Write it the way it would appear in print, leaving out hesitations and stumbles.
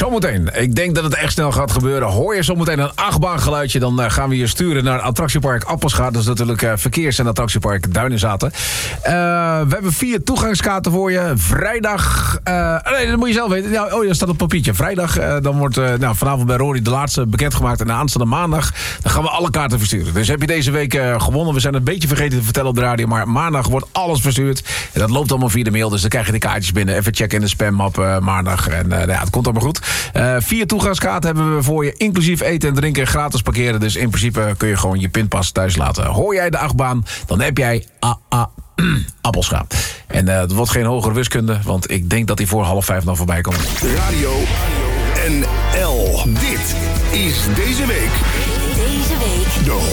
Zometeen. Ik denk dat het echt snel gaat gebeuren. Hoor je zometeen een achtbaangeluidje, dan gaan we je sturen naar attractiepark Appelscha. Dat is natuurlijk verkeers- en attractiepark Duinenzaten. We hebben 4 toegangskaarten voor je. Vrijdag... nee, dat moet je zelf weten. Ja, oh, dat staat op papiertje. Vrijdag, dan wordt vanavond bij Rory de laatste bekendgemaakt. En aanstaande maandag, dan gaan we alle kaarten versturen. Dus heb je deze week gewonnen. We zijn een beetje vergeten te vertellen op de radio. Maar maandag wordt alles verstuurd. En dat loopt allemaal via de mail. Dus dan krijg je de kaartjes binnen. Even checken in de spammap maandag. En het komt allemaal goed. 4 toegangskaarten hebben we voor je. Inclusief eten en drinken. Gratis parkeren. Dus in principe kun je gewoon je pinpas thuis laten. Hoor jij de achtbaan, dan heb jij Appelscha. En het wordt geen hogere wiskunde. Want ik denk dat hij voor 4:30 nog voorbij komt. Radio NL. Dit is deze week. Deze week. De